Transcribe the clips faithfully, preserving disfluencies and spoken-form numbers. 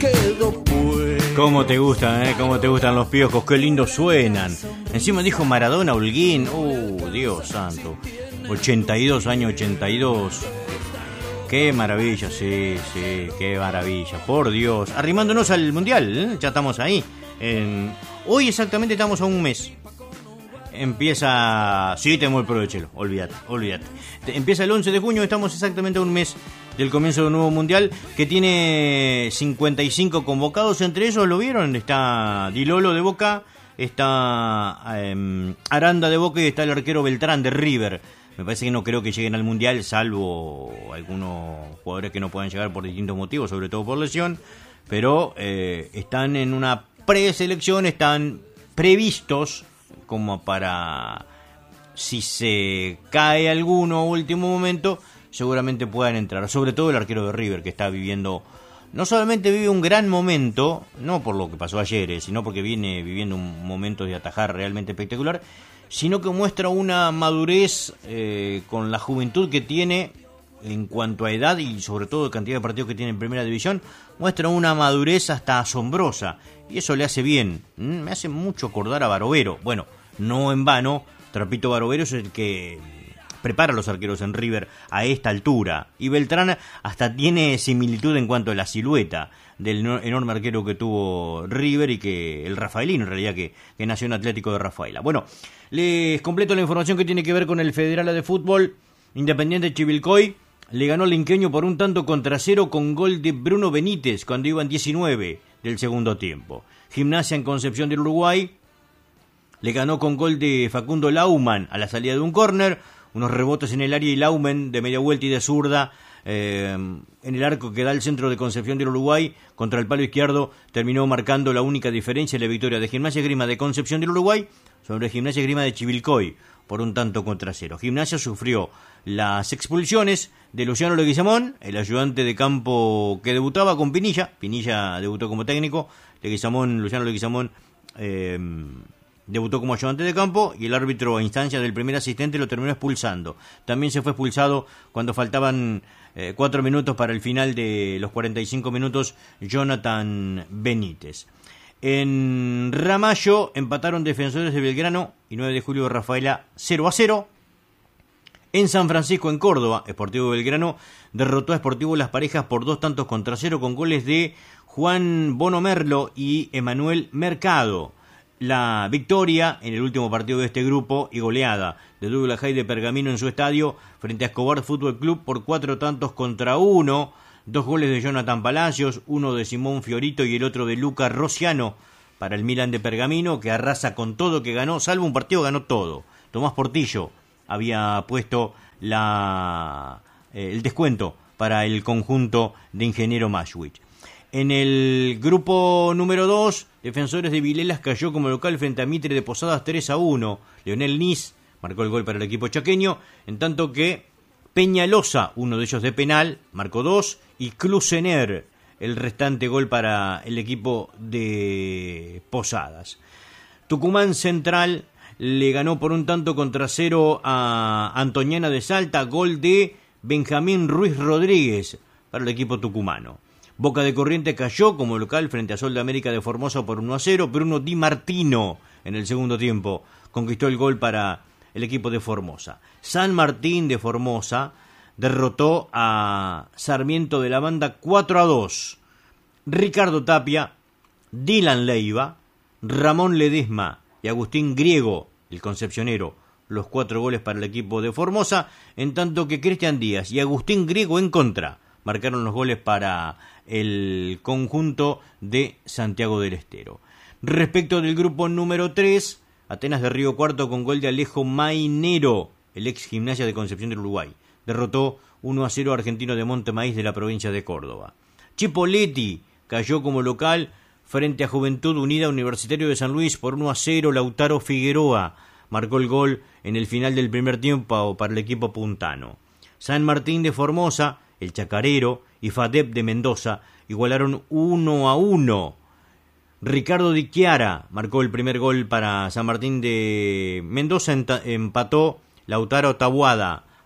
quedó pues. Cómo te gustan, ¿eh? Cómo te gustan los piojos, qué lindo suenan. Encima dijo Maradona, Holguín. Uh, Dios santo. ochenta y dos, año ochenta y dos. Qué maravilla, sí, sí, qué maravilla. Por Dios. Arrimándonos al Mundial, ¿eh? Ya estamos ahí. En... Hoy exactamente estamos a un mes. Empieza... Sí, tenemos el provechelo, olvídate, olvídate. Empieza el once de junio, estamos exactamente a un mes del comienzo de un nuevo mundial que tiene cincuenta y cinco convocados. Entre ellos, ¿lo vieron? Está Di Lolo de Boca, está eh, Aranda de Boca y está el arquero Beltrán de River. Me parece que no creo que lleguen al mundial, salvo algunos jugadores que no puedan llegar por distintos motivos, sobre todo por lesión. Pero eh, están en una preselección, están previstos como para, si se cae alguno a último momento, seguramente puedan entrar. Sobre todo el arquero de River, que está viviendo, no solamente vive un gran momento, no por lo que pasó ayer, eh, sino porque viene viviendo un momento de atajar realmente espectacular, sino que muestra una madurez eh, con la juventud que tiene en cuanto a edad y sobre todo cantidad de partidos que tiene en primera división. Muestra una madurez hasta asombrosa y eso le hace bien. ¿Mm? Me hace mucho acordar a Barovero. Bueno, no en vano, Trapito Barovero es el que prepara a los arqueros en River a esta altura, y Beltrán hasta tiene similitud en cuanto a la silueta del enorme arquero que tuvo River y que el rafaelino en realidad que, que nació en Atlético de Rafaela. Bueno, les completo la información que tiene que ver con el Federal de Fútbol. Independiente Chivilcoy le ganó al Linqueño por un tanto contra cero con gol de Bruno Benítez cuando iban diecinueve del segundo tiempo. Gimnasia en Concepción del Uruguay le ganó con gol de Facundo Lauman a la salida de un córner, unos rebotes en el área y Lauman de media vuelta y de zurda eh, en el arco que da el centro de Concepción del Uruguay contra el palo izquierdo terminó marcando la única diferencia en la victoria de Gimnasia Esgrima de Concepción del Uruguay sobre Gimnasia Esgrima de Chivilcoy por un tanto contra cero. Gimnasia sufrió las expulsiones de Luciano Leguizamón, el ayudante de campo que debutaba con Pinilla. Pinilla debutó como técnico, Leguizamón, Luciano Leguizamón eh, debutó como ayudante de campo y el árbitro a instancia del primer asistente lo terminó expulsando. También se fue expulsado cuando faltaban eh, cuatro minutos para el final de los cuarenta y cinco minutos Jonathan Benítez. En Ramallo empataron Defensores de Belgrano y nueve de julio de Rafaela cero a cero. En San Francisco, en Córdoba, Sportivo Belgrano derrotó a Sportivo Las Parejas por dos tantos contra cero con goles de Juan Bono Merlo y Emanuel Mercado. La victoria en el último partido de este grupo y goleada de Douglas Haig de Pergamino en su estadio frente a Escobar Fútbol Club por cuatro tantos contra uno. Dos goles de Jonathan Palacios, uno de Simón Fiorito y el otro de Luca Rociano para el Milan de Pergamino, que arrasa con todo, que ganó, salvo un partido, ganó todo. Tomás Portillo había puesto la, eh, el descuento para el conjunto de Ingeniero Mashwich. En el grupo número dos, Defensores de Vilelas cayó como local frente a Mitre de Posadas tres a uno. Leonel Nis marcó el gol para el equipo chaqueño, en tanto que Peñalosa, uno de ellos de penal, marcó dos, y Klusener, el restante gol para el equipo de Posadas. Tucumán Central le ganó por un tanto contra cero a Antoniana de Salta, gol de Benjamín Ruiz Rodríguez para el equipo tucumano. Boca de Corrientes cayó como local frente a Sol de América de Formosa por uno a cero. Bruno Di Martino en el segundo tiempo conquistó el gol para el equipo de Formosa. San Martín de Formosa derrotó a Sarmiento de la Banda cuatro a dos. Ricardo Tapia, Dylan Leiva, Ramón Ledesma y Agustín Griego, el concepcionero, los cuatro goles para el equipo de Formosa, en tanto que Cristian Díaz y Agustín Griego en contra marcaron los goles para el conjunto de Santiago del Estero. Respecto del grupo número tres, Atenas de Río Cuarto con gol de Alejo Mainero, el ex Gimnasia de Concepción del Uruguay, derrotó uno a cero a Argentino de Monte Maíz de la provincia de Córdoba. Chipoleti cayó como local frente a Juventud Unida Universitario de San Luis por uno a cero. Lautaro Figueroa marcó el gol en el final del primer tiempo para el equipo puntano. San Martín de Formosa, el Chacarero y Fadep de Mendoza igualaron uno a uno. Ricardo Di Chiara marcó el primer gol para San Martín de Mendoza, empató Lautaro Tabuada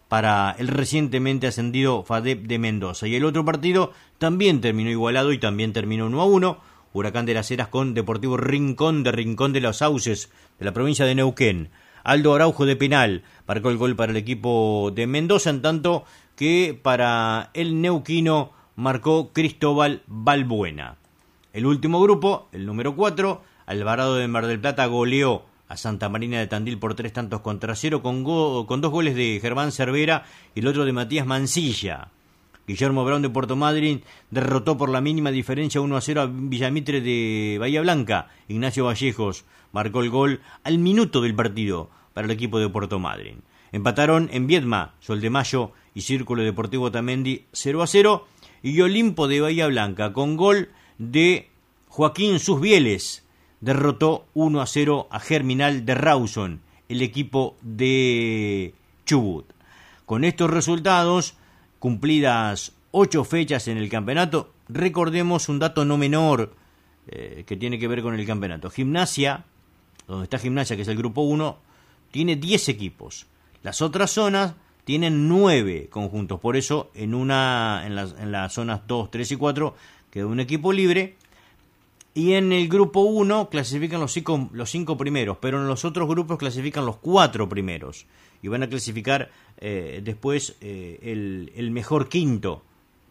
para el recientemente ascendido FADEP de Mendoza. Y el otro partido también terminó igualado y también terminó uno a uno. Huracán de las Heras con Deportivo Rincón de Rincón de los Sauces, de la provincia de Neuquén. Aldo Araujo de penal marcó el gol para el equipo de Mendoza, en tanto que para el neuquino marcó Cristóbal Balbuena. El último grupo, el número cuatro, Alvarado de Mar del Plata goleó a Santa Marina de Tandil por tres tantos contra cero con, go- con dos goles de Germán Cervera y el otro de Matías Mancilla. Guillermo Brown de Puerto Madryn derrotó por la mínima diferencia uno a cero a Villamitre de Bahía Blanca. Ignacio Vallejos marcó el gol al minuto del partido para el equipo de Puerto Madryn. Empataron en Viedma, Sol de Mayo y Círculo Deportivo Tamendi cero a cero. Y Olimpo de Bahía Blanca con gol de Joaquín Susbieles derrotó uno a cero a Germinal de Rawson, el equipo de Chubut. Con estos resultados, cumplidas ocho fechas en el campeonato, recordemos un dato no menor eh, que tiene que ver con el campeonato. Gimnasia, donde está Gimnasia, que es el grupo uno, tiene diez equipos. Las otras zonas tienen nueve conjuntos. Por eso, en una en las, en las zonas dos, tres y cuatro queda un equipo libre. Y en el grupo uno clasifican los cinco, los cinco primeros, pero en los otros grupos clasifican los cuatro primeros. Y van a clasificar eh, después eh, el, el mejor quinto,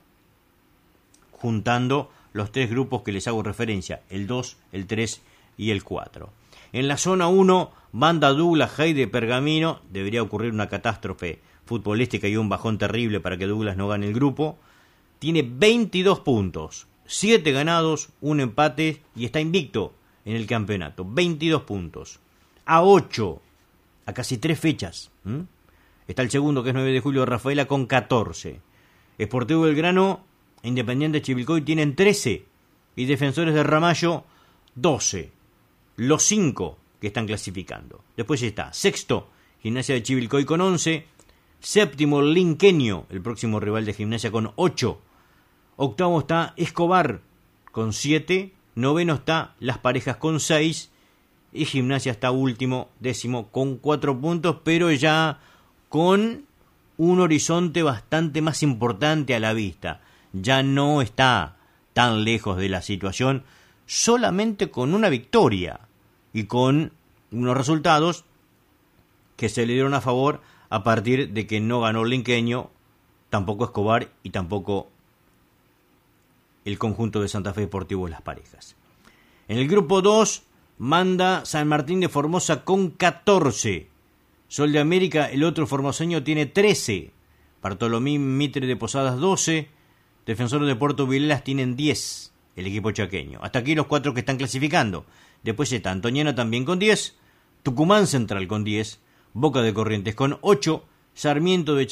juntando los tres grupos que les hago referencia, el dos, el tres y el cuatro. En la zona uno, Banda Douglas, Heide Pergamino, debería ocurrir una catástrofe futbolística y un bajón terrible para que Douglas no gane el grupo. Tiene veintidós puntos, siete ganados, un empate y está invicto en el campeonato. veintidós puntos. A ocho, a casi tres fechas. ¿Mm? Está el segundo, que es nueve de julio, Rafaela, con catorce. Sportivo Belgrano, Independiente Chivilcoy tienen trece. Y Defensores de Ramallo, doce. Los cinco que están clasificando. Después está sexto, Gimnasia de Chivilcoy con once. Séptimo, Linqueño, el próximo rival de Gimnasia, con ocho. Octavo está Escobar con siete. Noveno está Las Parejas con seis. Y Gimnasia está último, décimo, con cuatro puntos, pero ya con un horizonte bastante más importante a la vista. Ya no está tan lejos de la situación, solamente con una victoria y con unos resultados que se le dieron a favor a partir de que no ganó Linqueño, tampoco Escobar y tampoco el conjunto de Santa Fe Deportivo Las Parejas. En el grupo dos manda San Martín de Formosa con catorce. Sol de América, el otro formoseño, tiene trece. Bartolomé Mitre de Posadas, doce. Defensores de Puerto Vilelas tienen diez, el equipo chaqueño. Hasta aquí los cuatro que están clasificando. Después está Antoniano también con diez. Tucumán Central con diez. Boca de Corrientes con ocho. Sarmiento de